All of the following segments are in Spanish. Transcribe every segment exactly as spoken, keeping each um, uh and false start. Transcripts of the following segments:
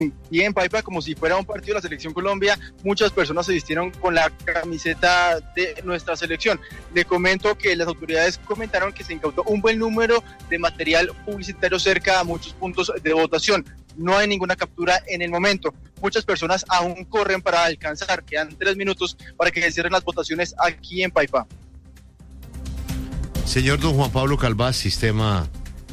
Y en Paipa, como si fuera un partido de la Selección Colombia, muchas personas se vistieron con la camiseta de nuestra selección. Le comento que las autoridades comentaron que se incautó un buen número de material publicitario cerca a muchos puntos de votación. No hay ninguna captura en el momento. Muchas personas aún corren para alcanzar. Quedan tres minutos para que se cierren las votaciones aquí en Paipa. Señor don Juan Pablo Calvás, Sistema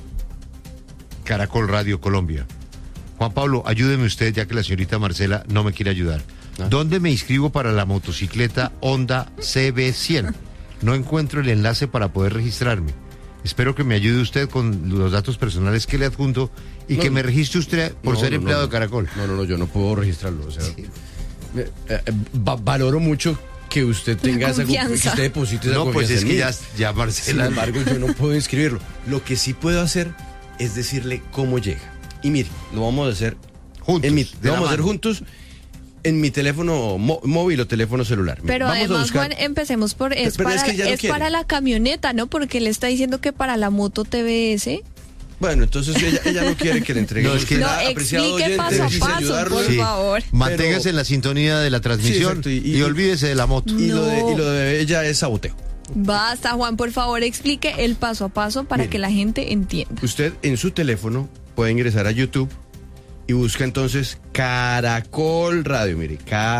Caracol Radio Colombia. Juan Pablo, ayúdeme usted, ya que la señorita Marcela no me quiere ayudar. ¿Ah? ¿Dónde me inscribo para la motocicleta Honda C B cien? No encuentro el enlace para poder registrarme. Espero que me ayude usted con los datos personales que le adjunto y no, que me registre usted por no, ser no, empleado no, de Caracol. No, no, no, yo no puedo registrarlo. O sea, sí. eh, eh, va, valoro mucho que usted tenga esa confianza, que usted deposite esa no, confianza. No, pues es en que mí. ya, ya Marcela. Sin embargo, yo no puedo inscribirlo. Lo que sí puedo hacer es decirle cómo llega. Y mire, lo vamos a hacer juntos. En mi, lo vamos a hacer juntos en mi teléfono mo, móvil o teléfono celular. Pero vamos además, a buscar... Juan, empecemos por... Es, pero, pero para, es, que es para la camioneta, ¿no? Porque él está diciendo que para la moto T V S... Bueno, entonces ella, ella no quiere que le entreguemos. No, es que no, la, explique oyente, paso a paso, ayudarlo, por sí. favor. Manténgase pero, en la sintonía de la transmisión sí, y, y, y olvídese de la moto. Y, no. lo de, y lo de ella es saboteo. Basta, Juan, por favor, explique el paso a paso para Mire, que la gente entienda. Usted en su teléfono puede ingresar a YouTube y busca entonces Caracol Radio. Mire,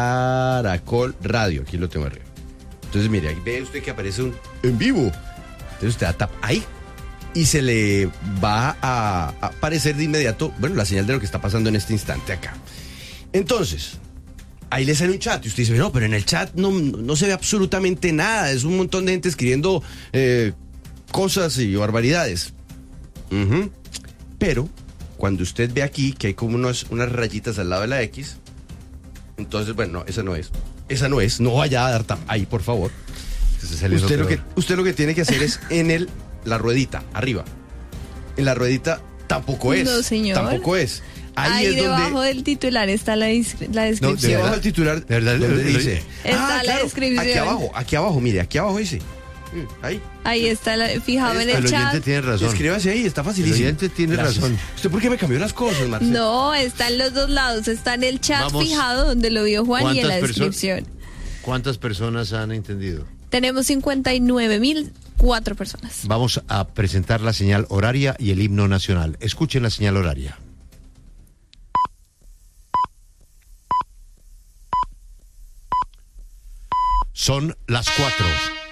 Caracol Radio. Aquí lo tengo arriba. Entonces, mire, ahí ve usted que aparece un en vivo. Entonces usted da tap ahí y se le va a aparecer de inmediato, bueno, la señal de lo que está pasando en este instante acá. Entonces, ahí le sale un chat y usted dice, no, pero en el chat no, no se ve absolutamente nada. Es un montón de gente escribiendo eh, cosas y barbaridades. Uh-huh. Pero cuando usted ve aquí que hay como unos, unas rayitas al lado de la X, entonces, bueno, no, esa no es. Esa no es. No vaya a dar tap ahí, por favor. Usted lo, que, usted lo que tiene que hacer es en el, la ruedita, arriba. En la ruedita tampoco es. No, señor. Tampoco es. Ahí, Ahí es debajo donde... del titular está la, la descripción. No, debajo del titular, de verdad, donde lo, lo, dice. Está ah, la claro, descripción. Aquí abajo, aquí abajo, mire, aquí abajo dice. Ahí. Ahí está la, fijado ahí está. en el, el chat. oyente tiene razón. Escríbase ahí, está facilísimo. El oyente tiene Gracias. razón. ¿Usted por qué me cambió las cosas, Marcelo? No, está en los dos lados. Está en el chat Vamos, fijado donde lo vio Juan y en la descripción. ¿Cuántas personas han entendido? Tenemos cincuenta y nueve mil cuatro personas. Vamos a presentar la señal horaria y el himno nacional. Escuchen la señal horaria. Son las cuatro.